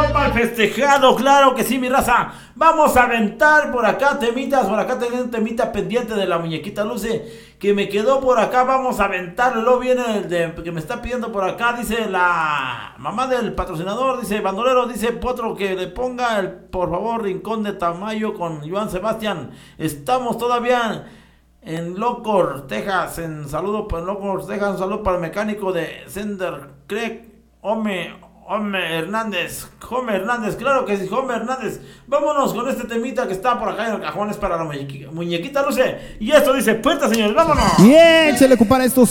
mal festejado, claro que sí, mi raza. Vamos a aventar por acá temitas, por acá tengo un temita pendiente de la muñequita Luce, que me quedó por acá, vamos a aventarlo. Luego viene el de, que me está pidiendo por acá, dice la mamá del patrocinador, dice Bandolero, dice Potro que le ponga el, por favor, Rincón de Tamayo con Joan Sebastián. Estamos todavía en Locor, Texas, en saludo para Locor, Texas, un saludo para el mecánico de Sender Creek, Home Hernández, claro que sí, Home Hernández. Vámonos con este temita que está por acá en el cajón, es para la muñequita Luce. Y esto dice, puerta señores, vámonos. Bien, se le ocupan estos